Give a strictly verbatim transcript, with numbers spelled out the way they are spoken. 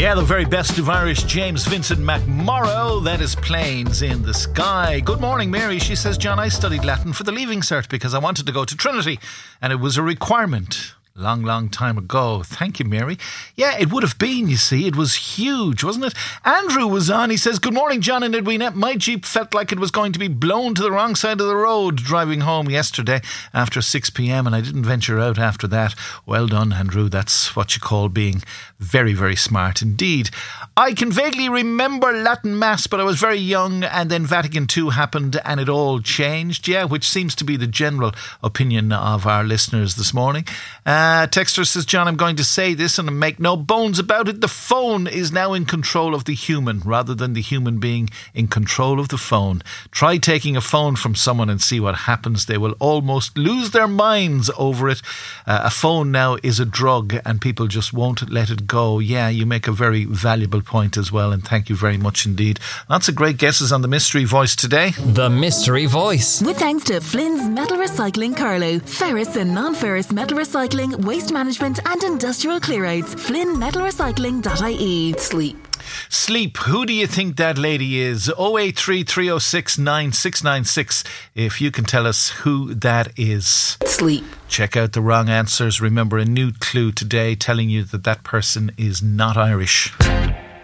Yeah, the very best of Irish, James Vincent McMorrow. That is Planes in the Sky. Good morning, Mary. She says, John, I studied Latin for the Leaving Cert because I wanted to go to Trinity and it was a requirement. Long, long time ago. Thank you, Mary. Yeah, it would have been, you see. It was huge, wasn't it? Andrew was on. He says, good morning, John and Edwina. My Jeep felt like it was going to be blown to the wrong side of the road driving home yesterday after six p.m. and I didn't venture out after that. Well done, Andrew. That's what you call being very, very smart indeed. I can vaguely remember Latin Mass, but I was very young and then Vatican Two happened and it all changed. Yeah, which seems to be the general opinion of our listeners this morning. Uh, Uh, Texter says, John, I'm going to say this and make no bones about it. The phone is now in control of the human rather than the human being in control of the phone. Try taking a phone from someone and see what happens. They will almost lose their minds over it. Uh, a phone now is a drug and people just won't let it go. Yeah, you make a very valuable point as well, and thank you very much indeed. Lots of great guesses on the Mystery Voice today. The Mystery Voice. With thanks to Flynn's Metal Recycling Carlow, ferrous and non-ferrous metal recycling, waste management and industrial clearouts. flynn metal recycling dot I E. Sleep. Sleep. Who do you think that lady is? oh eight three, three oh six, nine six nine six if you can tell us who that is. Sleep. Check out the wrong answers. Remember, a new clue today telling you that that person is not Irish.